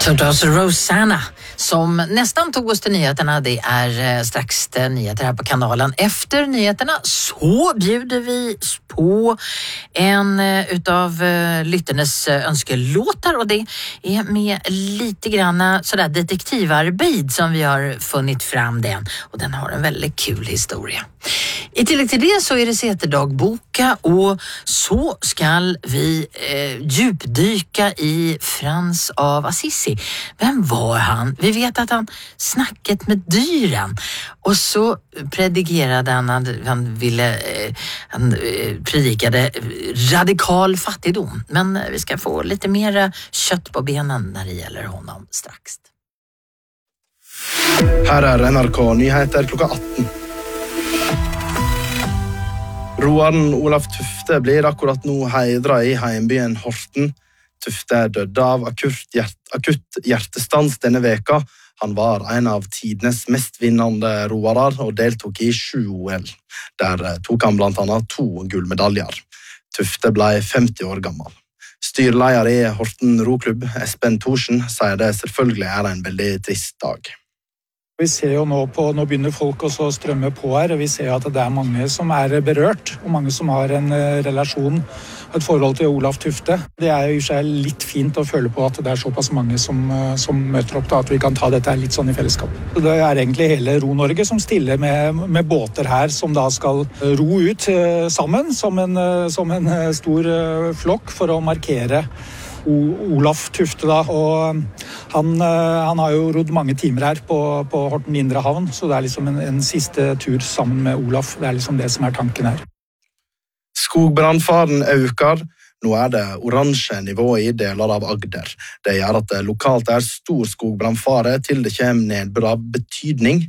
Tudors Rosanna som nästan tog oss till nyheterna. Det är strax nyheter här på kanalen. Efter nyheterna så bjuder vi på en utav lytternes önskelåtar och det är med lite grann sådär detektivarbete som vi har funnit fram den och den har en väldigt kul historia. I tillägg till det så är det Säterdagboka och så ska vi djupdyka i Frans av Assisi. Vem var han? Vi vet att han snacket med dyren och så predikerade han predikade radikal fattigdom. Men vi ska få lite mer kött på benen när det gäller honom strax. Här är NRK Nyheter klokka 18. Roaren Olaf Tufte blir akkurat nå heidret i heimbyen Horten. Tufte døde av akutt hjertestans denne veka. Han var en av tidenes mest vinnende roarer og deltok i 7 OL. Der tok han blant annet 2 gullmedaljer. Tufte ble 50 år gammel. Styreleder i Horten roklubb, Espen Thorsen, sier det selvfølgelig er en veldig trist dag. Vi ser jo nå begynner folk også å strømme på her, og vi ser at det er mange som er berørt, og mange som har en relasjon, et forhold til Olaf Tufte. Det er jo i seg litt fint å føle på at det er såpass mange som møter opp, da, at vi kan ta dette litt sånn i fellesskap. Det er egentlig hele Ro-Norge som stiller med båter her, som da skal ro ut sammen, som en stor flokk for å markere Olaf Tufte da, og han har jo rodd mange timer her på Horten Indre Havn, så det er liksom en siste tur sammen med Olaf. Det er liksom det som er tanken her. Skogbrannfaren øker. Nå er det oransje nivå i deler av Agder. Det gjør at det lokalt er stor skogbrannfare til det kommer nedbør av betydning.